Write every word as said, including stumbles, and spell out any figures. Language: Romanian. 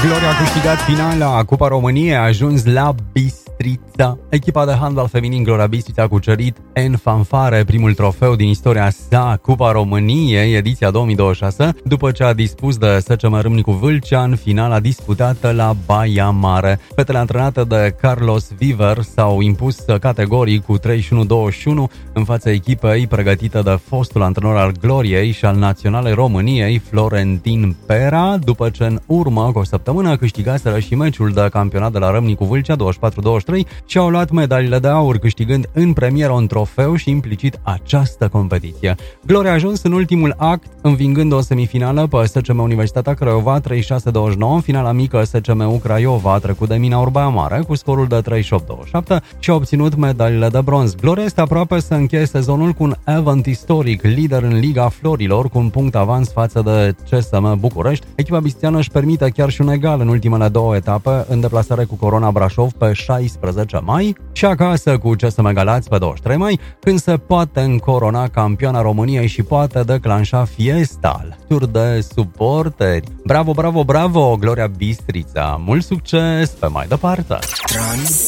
Gloria a câștigat finala. Cupa României a ajuns la Bistrița. Echipa de handbal feminin Gloria Bistrița a cucerit în fanfare primul trofeu din istoria sa, Cupa României, ediția două mii douăzeci și șase, după ce a dispus de S C M Râmnicu Vâlcea în finala disputată la Baia Mare. Fetele antrenate de Carlos Viver s-au impus categoric cu treizeci și unu douăzeci și unu în fața echipei pregătită de fostul antrenor al Gloriei și al Naționalei României, Florentin Pera, după ce în urmă cu o săptămână câștigaseră și meciul de campionat de la Râmnicu Vâlcea douăzeci și patru douăzeci și trei și au luat medaliile de aur, câștigând în premieră un trofeu și implicit această competiție. Gloria a ajuns în ultimul act, învingând o semifinală pe S C M Universitatea Craiova treizeci și șase douăzeci și nouă, în finala mică S C M U Craiova a trecut de Mina Baia Mare cu scorul de treizeci și opt douăzeci și șapte și a obținut medaliile de bronz. Gloria este aproape să încheie sezonul cu un event istoric, lider în Liga Florilor, cu un punct avans față de C S M București. Echipa bistrițeană își permite chiar și un egal în ultimele două etape, în deplasare cu Corona Brașov pe șaisprezece mai și acasă cu C S M Galați pe douăzeci și trei mai, când se poate încorona campioana României și poate declanșa fiesta, alături de suporteri. Bravo, bravo, bravo, Gloria Bistrița! Mult succes pe mai departe! Trans